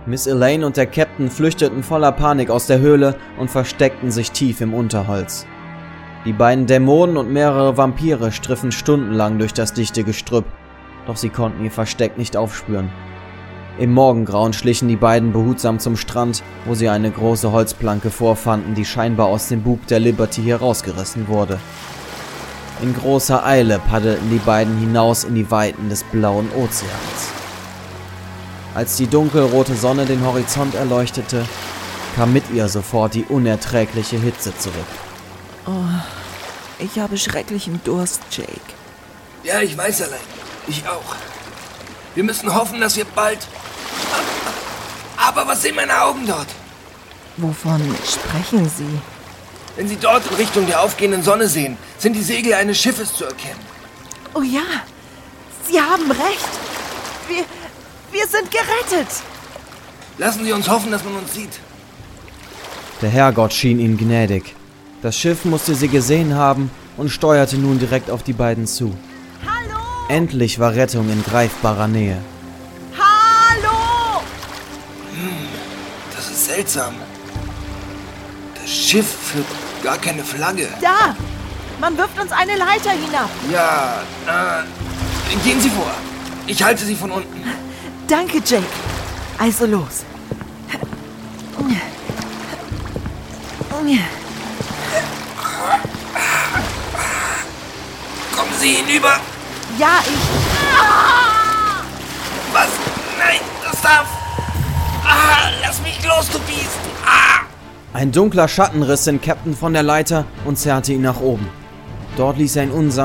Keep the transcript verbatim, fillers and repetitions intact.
Miss Elaine und der Captain flüchteten voller Panik aus der Höhle und versteckten sich tief im Unterholz. Die beiden Dämonen und mehrere Vampire striffen stundenlang durch das dichte Gestrüpp, doch sie konnten ihr Versteck nicht aufspüren. Im Morgengrauen schlichen die beiden behutsam zum Strand, wo sie eine große Holzplanke vorfanden, die scheinbar aus dem Bug der Liberty herausgerissen wurde. In großer Eile paddelten die beiden hinaus in die Weiten des blauen Ozeans. Als die dunkelrote Sonne den Horizont erleuchtete, kam mit ihr sofort die unerträgliche Hitze zurück. Oh, ich habe schrecklichen Durst, Jake. Ja, ich weiß, allein. Ich auch. Wir müssen hoffen, dass wir bald... Aber was sehen meine Augen dort? Wovon sprechen Sie? Wenn Sie dort in Richtung der aufgehenden Sonne sehen, sind die Segel eines Schiffes zu erkennen. Oh ja, Sie haben recht. Wir, wir sind gerettet. Lassen Sie uns hoffen, dass man uns sieht. Der Herrgott schien ihnen gnädig. Das Schiff musste sie gesehen haben und steuerte nun direkt auf die beiden zu. Hallo! Endlich war Rettung in greifbarer Nähe. Hallo! Hm, das ist seltsam. Das Schiff führt gar keine Flagge. Da! Man wirft uns eine Leiter hinab. Ja, äh, gehen Sie vor. Ich halte Sie von unten. Danke, Jake. Also los. Kommen Sie hinüber. Ja, ich... Was? Nein, das darf... Ah, lass mich los, du Biest. Ah! Ein dunkler Schatten riss den Captain von der Leiter und zerrte ihn nach oben. Dort ließ er ihn unsanft